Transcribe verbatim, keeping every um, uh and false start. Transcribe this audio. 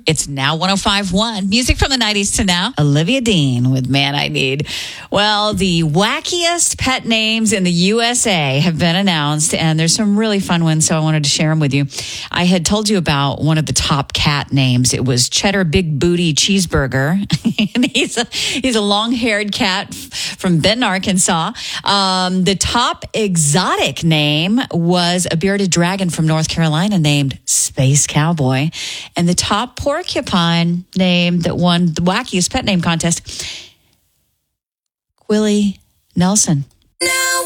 It's now one oh five point one. Music from the nineties to now. Olivia Dean with Man I Need. Well, the wackiest pet names in the U S A have been announced, and there's some really fun ones, so I wanted to share them with you. I had told you about one of the top cat names. It was Cheddar Big Booty Cheeseburger. and he's a, he's a long-haired cat f- from Benton, Arkansas. Um, the top exotic name was a bearded dragon from North Carolina named Space Cowboy. And the top porcupine name that won the wackiest pet name contest, Quilly Nelson.